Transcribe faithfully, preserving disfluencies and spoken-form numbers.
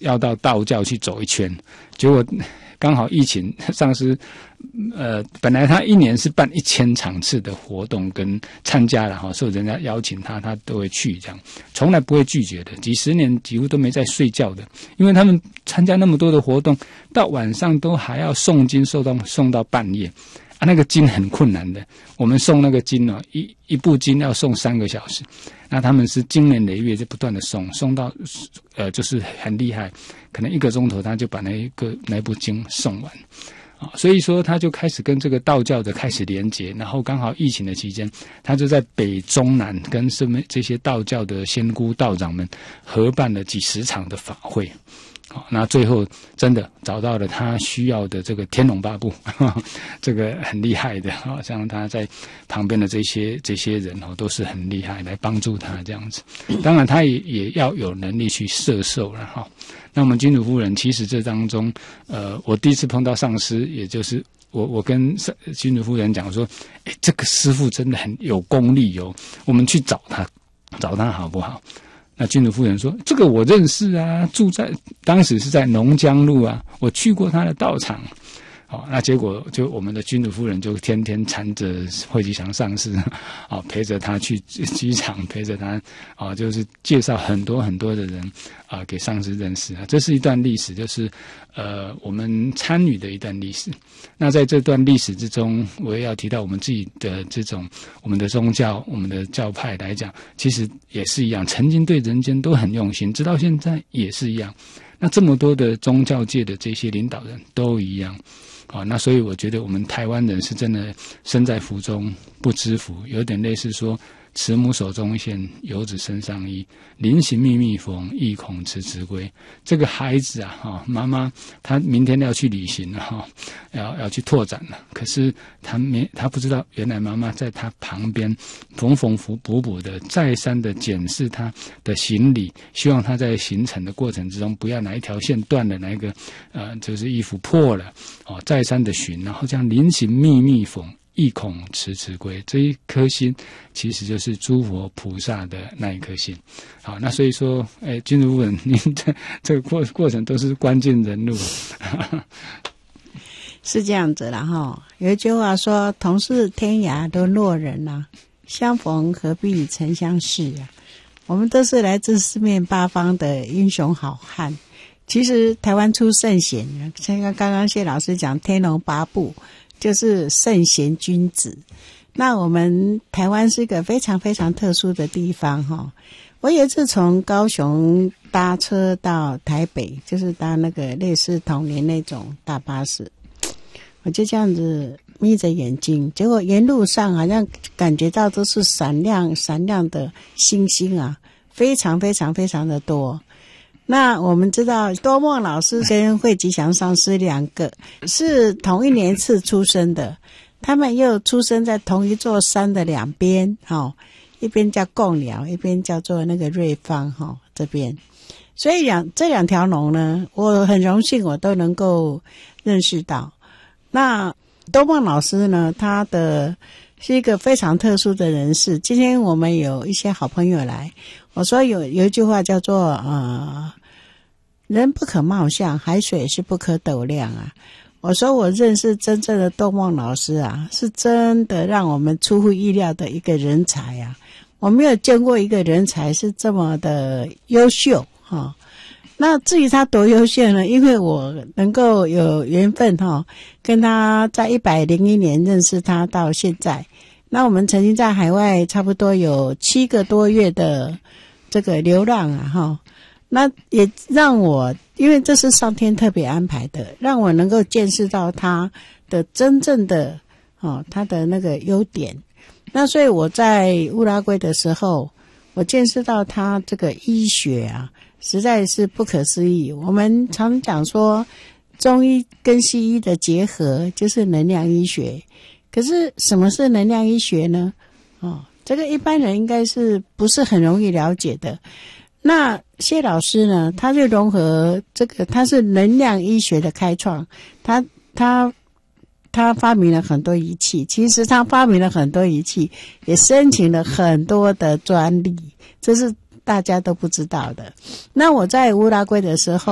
要到道教去走一圈，结果刚好疫情，上师呃本来他一年是办一千场次的活动跟参加了哈，所以人家邀请他，他都会去，这样从来不会拒绝的，几十年几乎都没在睡觉的，因为他们参加那么多的活动，到晚上都还要诵经，诵到诵到半夜。啊，那个经很困难的，我们诵那个经哦，一一部经要诵三个小时，那他们是经年累月就不断的诵，诵到呃就是很厉害，可能一个钟头他就把那一个那一部经诵完，啊，所以说他就开始跟这个道教的开始连结，然后刚好疫情的期间，他就在北中南跟什么这些道教的仙姑道长们合办了几十场的法会。好，那最后真的找到了他需要的这个天龙八部，呵呵，这个很厉害的，好像他在旁边的这些这些人哦，都是很厉害来帮助他这样子。当然，他也也要有能力去摄受了哈。那我们君主夫人，其实这当中，呃，我第一次碰到上师，也就是我我跟君主夫人讲说，哎，这个师父真的很有功力哦，我们去找他，找他好不好？那君主夫人说：“这个我认识啊，住在当时是在农江路啊，我去过他的道场。”好，那结果就我们的君主夫人就天天缠着惠吉祥上师，啊，陪着他去机场，陪着他啊，就是介绍很多很多的人啊给上师认识啊。这是一段历史，就是呃我们参与的一段历史。那在这段历史之中，我也要提到我们自己的这种我们的宗教、我们的教派来讲，其实也是一样，曾经对人间都很用心，直到现在也是一样。那这么多的宗教界的这些领导人都一样。啊，那所以我觉得我们台湾人是真的身在福中不知福，有点类似说慈母手中线，游子身上衣，临行密密缝，意恐迟迟归。这个孩子啊，哈、哦，妈妈她明天要去旅行了哈、哦，要要去拓展了。可是她没，她不知道，原来妈妈在她旁边缝缝补补的，再三的检视她的行李，希望她在行程的过程之中，不要哪一条线断了，哪一个呃就是衣服破了，哦，再三的寻，然后这样临行密密缝，意恐迟迟归，这一颗心其实就是诸佛菩萨的那一颗心。好，那所以说，哎，君主夫人，您这这个过过程都是关键人物。 是这样子啦哈。有一句话说：“同是天涯沦落人啊，相逢何必曾相识啊。”我们都是来自四面八方的英雄好汉。其实台湾出圣贤，像刚刚谢老师讲天龙八部。就是圣贤君子。那我们台湾是一个非常非常特殊的地方哈。我有一次从高雄搭车到台北，就是搭那个类似统联那种大巴士，我就这样子眯着眼睛，结果沿路上好像感觉到都是闪亮闪亮的星星啊，非常非常非常的多。那我们知道多梦老师跟惠吉祥上师两个是同一年次出生的，他们又出生在同一座山的两边，哦，一边叫贡寮，一边叫做那个瑞芳，哦，这边。所以两这两条龙呢，我很荣幸我都能够认识到。那多梦老师呢，他的是一个非常特殊的人士。今天我们有一些好朋友来，我说有有一句话叫做呃，人不可貌相，海水是不可斗量啊。我说我认识真正的多梦老师啊，是真的让我们出乎意料的一个人才啊。我没有见过一个人才是这么的优秀哈、哦。那至于他多优秀呢？因为我能够有缘分哈、哦，跟他在一百零一年认识他到现在。那我们曾经在海外差不多有七个多月的这个流浪啊哈。那也让我，因为这是上天特别安排的，让我能够见识到他的真正的哦，他的那个优点。那所以我在乌拉圭的时候，我见识到他这个医学啊，实在是不可思议。我们常讲说，中医跟西医的结合就是能量医学。可是什么是能量医学呢？哦，这个一般人应该是不是很容易了解的。那谢老师呢，他就融合这个，他是能量医学的开创，他他他发明了很多仪器，其实他发明了很多仪器，也申请了很多的专利，这是大家都不知道的。那我在乌拉圭的时候